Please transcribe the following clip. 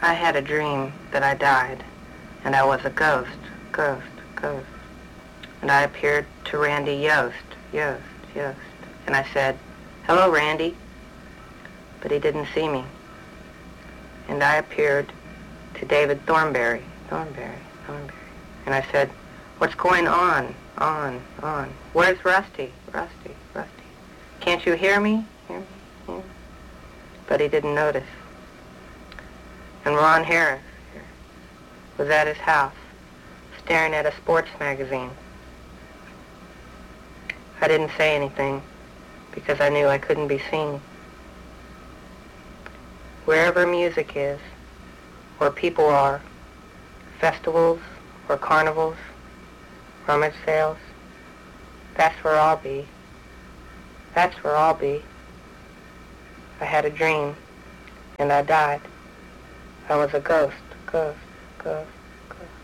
I had a dream that I died, and I was a ghost, ghost, ghost. And I appeared to Randy Yost, Yost, Yost. And I said, "Hello, Randy." But he didn't see me. And I appeared to David Thornberry, Thornberry, Thornberry. And I said, "What's going on? On. Where's Rusty? Rusty, Rusty. Can't you hear me? Hear me? Hear me?" But he didn't notice. And Ron Harris was at his house, staring at a sports magazine. I didn't say anything, because I knew I couldn't be seen. Wherever music is, where people are, festivals or carnivals, rummage sales, that's where I'll be. That's where I'll be. I had a dream, and I died. I was a ghost, ghost, ghost, ghost.